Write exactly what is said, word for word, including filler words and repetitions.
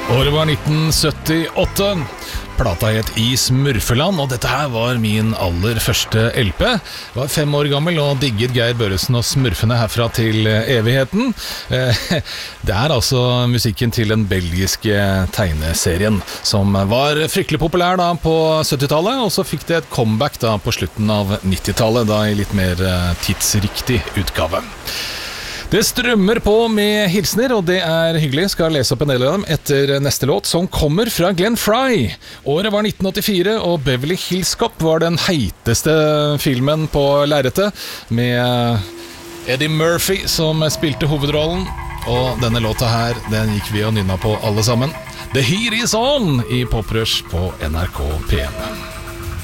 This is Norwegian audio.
Året var nitten syttiåtte. Plata het I Smurfeland, og dette her var min aller første L P. Jeg var fem år gammel og digget Geir Børresen og Smurfene herfra til evigheten. Det er altså musikken til den belgiske tegneserien, som var fryktelig populær da på syttitallet, og så fikk det et comeback da på slutten av nittitallet, da i litt mer tidsriktig utgave. Det strømmer på med hilsner, og det er hyggelig. Skal lese opp en del av dem etter neste låt, som kommer fra Glenn Frey. Året var nitten åttifire, og Beverly Hills Cop var den heiteste filmen på lerretet, med Eddie Murphy som spilte hovedrollen. Og denne låta her, den gikk vi og nynna på alle sammen. The Heat Is On i Pop Rush på N R K P en.